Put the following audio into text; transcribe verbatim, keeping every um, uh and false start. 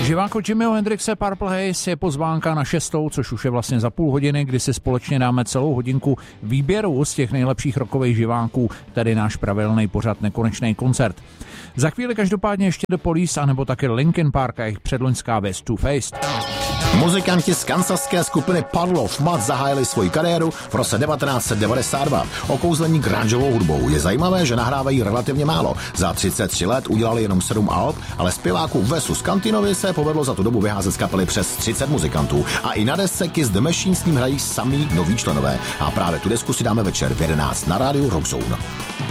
Živáko Jimmyho Hendrixe Purple Haze je pozvánka na šestou, což už je vlastně za půl hodiny, kdy si společně dáme celou hodinku výběru z těch nejlepších rockových živáků, tedy náš pravidelný pořad Nekonečný koncert. Za chvíli každopádně ještě The Police, anebo taky Linkin Park a jejich předloňská věc Two Faced. Muzikanti z kansaské skupiny Puddle of Mudd zahájili svoji kariéru v roce devatenáct set devadesát dva. Okouzlení grungeovou hudbou. Je zajímavé, že nahrávají relativně málo. Za třicet tři let udělali jenom sedm alb, ale zpěváku Wesu Scantinovi se povedlo za tu dobu vyházet z kapely přes třicet muzikantů. A i na desce Kiss the Machine s ním hrají samý noví členové. A právě tu desku si dáme večer v jedenáct na rádiu Rock Zone.